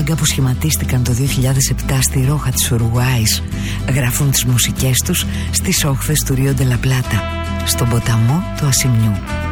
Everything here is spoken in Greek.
μάγκα που σχηματίστηκαν το 2007 στη Ρόχα της Ουρουγουάης γράφουν τις μουσικές τους στις όχθες του Ρίο ντε λα Πλάτα, στον ποταμό του Ασημιού.